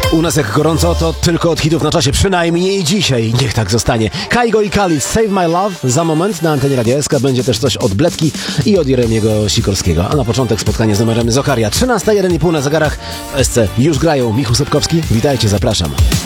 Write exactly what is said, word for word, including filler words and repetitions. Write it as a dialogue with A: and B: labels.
A: U nas jak gorąco, to tylko od hitów na czasie, przynajmniej dzisiaj. Niech tak zostanie. Kaigo i Khalid, Save My Love. Za moment na antenie Radia S K będzie też coś od Bledki i od Jeremiego Sikorskiego. A na początek spotkanie z numerem Zokaria. trzynasta jeden i pół na zegarach. W S C już grają. Michał Sepkowski, witajcie, zapraszam.